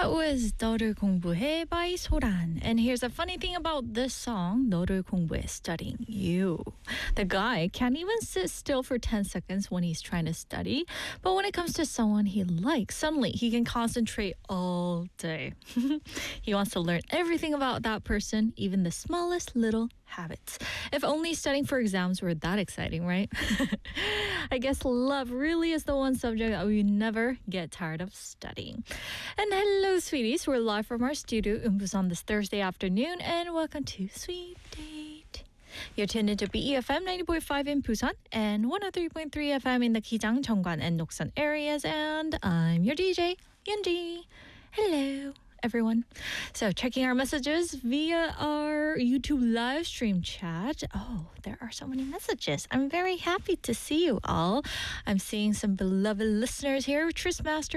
That was 너를 공부해 by 소란. And here's a funny thing about this song, 너를 공부해, studying you. The guy can't even sit still for 10 seconds when he's trying to study. But when it comes to someone he likes, suddenly he can concentrate all day. He wants to learn everything about that person, even the smallest little habits. If only studying for exams were that exciting, right? I guess love really is the one subject that we never get tired of studying. And hello, sweeties. We're live from our studio in Busan this Thursday afternoon, and welcome to Sweet Date. You're tuned into BEFM 90.5 in Busan and 103.3 FM in the Kijang, Cheongwan, and Noksan areas. And I'm your DJ, Yeonji. Hello, everyone. So checking our messages via our YouTube live stream chat. Oh, there are so many messages. I'm very happy to see you all. I'm seeing some beloved listeners here. Tris Master